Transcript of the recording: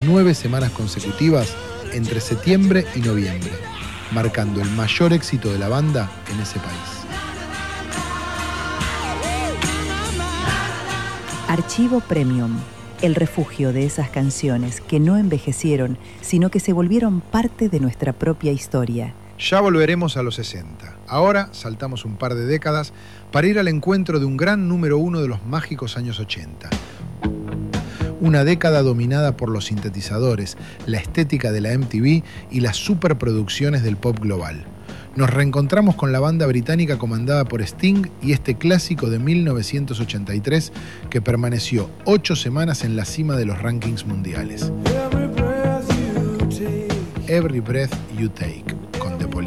9 semanas consecutivas entre septiembre y noviembre, marcando el mayor éxito de la banda en ese país. Archivo Premium, el refugio de esas canciones que no envejecieron, sino que se volvieron parte de nuestra propia historia. Ya volveremos a los 60. Ahora saltamos un par de décadas para ir al encuentro de un gran número uno de los mágicos años 80. Una década dominada por los sintetizadores, la estética de la MTV y las superproducciones del pop global. Nos reencontramos con la banda británica comandada por Sting y este clásico de 1983 que permaneció 8 semanas en la cima de los rankings mundiales. Every Breath You Take.